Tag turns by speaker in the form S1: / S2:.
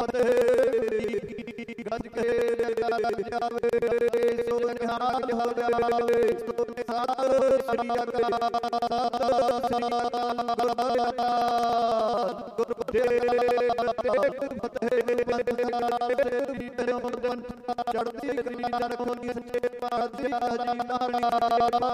S1: ਫਤਿਹ ਗੱਜ ਕੇ ਲੱਗ ਜਾਵੇ ਸੋ ਨਿਹਾਲ ਹੋ ਜਾਵੇ ਸੋ ਨਿਹਾਲ ਸ੍ਰੀ ਅਕਾਲ ਗੁਰਪਤੇ ਫਤਿਹ ਚੜ੍ਹਦੀ ਕਰੀ ਜਨ ਖੋਲੀ ਸੱਚੇ ਪਾਤਸ਼ਾਹ ਜੀ ਨਾਮ